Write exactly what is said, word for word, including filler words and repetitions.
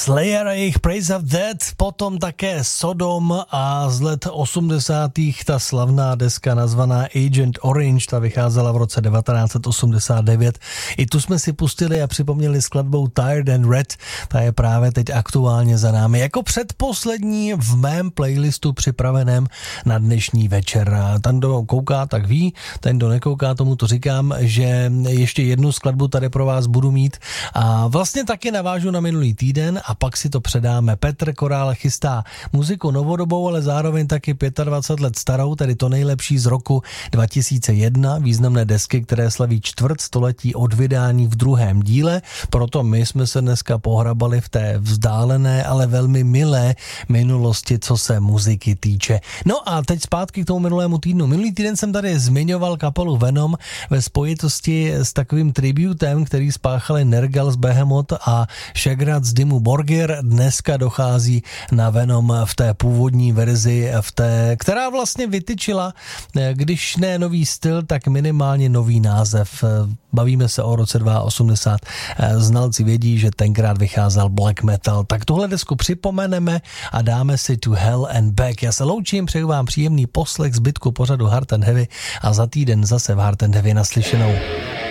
Slayer a jejich Praise of Dead, potom také Sodom a z let osmdesátých ta slavná deska nazvaná Agent Orange, ta vycházela v roce devatenáct set osmdesát devět. I tu jsme si pustili a připomněli skladbou Tired and Red, ta je právě teď aktuálně za námi. Jako předposlední v mém playlistu připraveném na dnešní večer. Ten, kdo kouká, tak ví, ten, kdo nekouká, tomu to říkám, že ještě jednu skladbu tady pro vás budu mít a vlastně taky navážu na minulý týden a pak si to předáme. Petr Korál chystá muziku novodobou, ale zároveň taky dvacet pět let starou, tedy to nejlepší z roku dva tisíce jedna, významné desky, které slaví čtvrt století od vydání v druhém díle, proto my jsme se dneska pohrabali v té vzdálené, ale velmi milé minulosti, co se muziky týče. No a teď zpátky k tomu minulému týdnu. Minulý týden jsem tady zmiňoval kapelu Venom ve spojitosti s takovým tributem, který spáchali Nergal z Behemoth a Shagrat z Dimmu Borgir. Dneska dochází na Venom v té původní verzi, v té, která vlastně vytyčila, když ne nový styl, tak minimálně nový název. Bavíme se o roce osmdesát dva. Znalci vědí, že tenkrát vycházel black metal. Tak tuhle desku připomeneme a dáme si To Hell and Back. Já se loučím, přeju vám příjemný poslech zbytku pořadu Hard and Heavy a za týden zase v Hard and Heavy naslyšenou.